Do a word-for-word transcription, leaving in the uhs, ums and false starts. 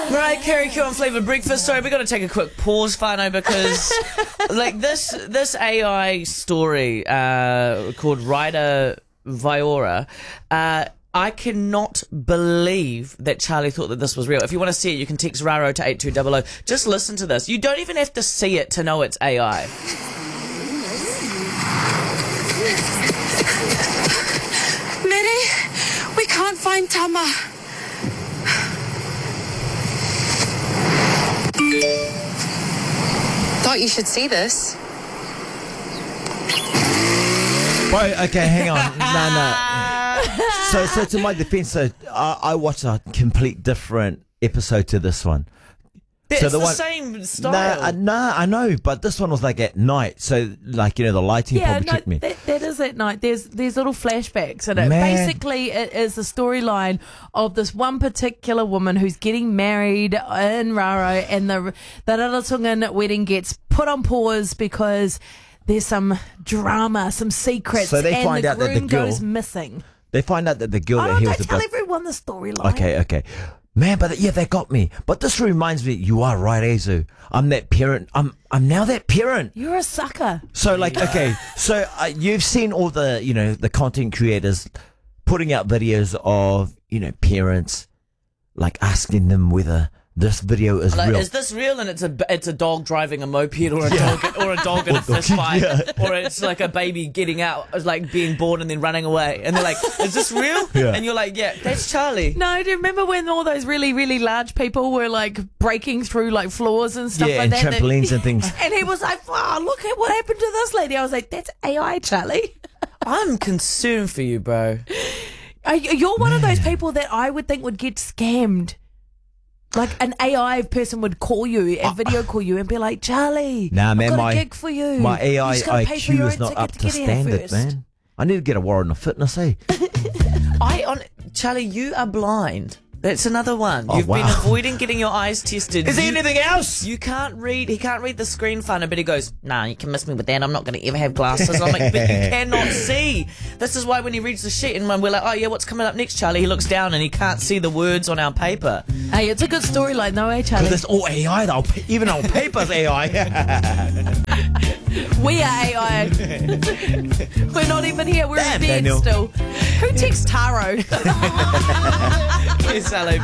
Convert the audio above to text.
Mariah Carey, Q on Flavoured Breakfast. Sorry, we got to take a quick pause, Whānau, because like this this A I story uh, called Ryder Viora, uh, I cannot believe that Charlie thought that this was real. If you want to see it, you can text Raro to eight two zero zero. Just listen to this. You don't even have to see it to know it's A I. Mary, we can't find Tama. Thought you should see this. Bro, okay, hang on. No, no. So, so to my defense, so I, I watched a complete different episode to this one. It's so the, the one, same style. Nah, uh, nah, I know, but this one was like at night, so like you know the lighting Yeah, probably no, tricked me. that, that is at night. There's there's little flashbacks in it. Man. Basically, it is the storyline of this one particular woman who's getting married in Raro, and the the Rarotongan wedding gets put on pause because there's some drama, some secrets, So they and find the out that the groom girl- goes missing. They find out that the girl Oh, that no, he don't was tell about. everyone the storyline. Okay, okay. Man, but yeah, they got me. But this reminds me, you are right, Azu. I'm that parent. I'm I'm now that parent. You're a sucker. So like, okay, so uh, you've seen all the, you know, the content creators putting out videos of, you know, parents, like asking them whether this video is Like, real. is this real? And it's a it's a dog driving a moped, or a dog or a dog in a fist fight, Yeah. or it's like a baby getting out, like being born and then running away. And they're like, "Is this real?" Yeah. And you're like, "Yeah, that's Charlie." No, do you remember when all those really, really large people were like breaking through like floors and stuff yeah, like and that? trampolines and things. And he was like, wow, look at what happened to this lady. I was like, that's A I, Charlie. I'm concerned for you, bro. Are you- You're one of those people that I would think would get scammed. Like an A I person would call you and video call you and be like, Charlie, Nah, man, I've got my a gig for you. My A I You just gotta pay for I Q your is own not ticket up to to get here standard, first. man. I need to get a warrant of fitness, eh? I on Charlie, you are blind. That's another one. Oh, You've been wow. avoiding getting your eyes tested. Is there You- anything else? You can't read. He can't read the screen, Whānau, but he goes, "Nah, you can miss me with that. I'm not going to ever have glasses." I'm like, "But you cannot see." This is why when he reads the sheet and we're like, "Oh yeah, what's coming up next, Charlie?" He looks down and he can't see the words on our paper. Hey, it's a good storyline though, eh, Charlie? Because it's all A I, though. Even on paper's A I. We are A I. We're not even here. We're Damn, in bed Daniel. still. Who texts Taro? Yes, L A